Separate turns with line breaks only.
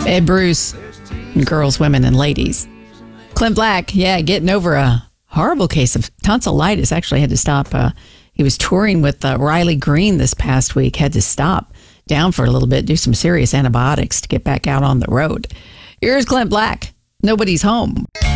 Ed Bruce, girls, women, and ladies. Clint Black, getting over a horrible case of tonsillitis. Actually had to stop. He was touring with Riley Green this past week. Had to stop down for a little bit, do some serious antibiotics to get back out on the road. Here's Clint Black. Nobody's home.